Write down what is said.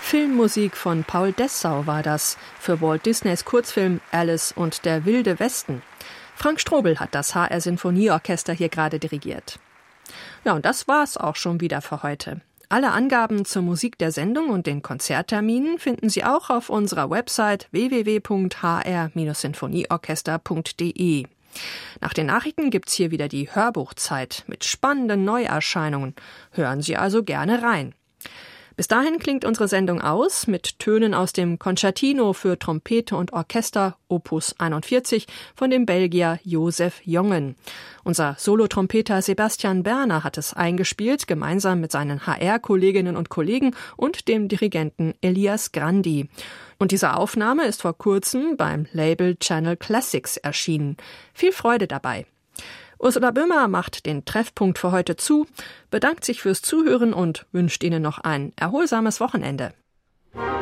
Filmmusik von Paul Dessau war das für Walt Disneys Kurzfilm Alice und der wilde Westen. Frank Strobel hat das HR Sinfonieorchester hier gerade dirigiert. Ja, und das war's auch schon wieder für heute. Alle Angaben zur Musik der Sendung und den Konzertterminen finden Sie auch auf unserer Website www.hr-sinfonieorchester.de. Nach den Nachrichten gibt's hier wieder die Hörbuchzeit mit spannenden Neuerscheinungen. Hören Sie also gerne rein. Bis dahin klingt unsere Sendung aus mit Tönen aus dem Concertino für Trompete und Orchester Opus 41 von dem Belgier Joseph Jongen. Unser Solotrompeter Sebastian Berner hat es eingespielt, gemeinsam mit seinen HR-Kolleginnen und Kollegen und dem Dirigenten Elias Grandi. Und diese Aufnahme ist vor kurzem beim Label Channel Classics erschienen. Viel Freude dabei. Ursula Böhmer macht den Treffpunkt für heute zu, bedankt sich fürs Zuhören und wünscht Ihnen noch ein erholsames Wochenende.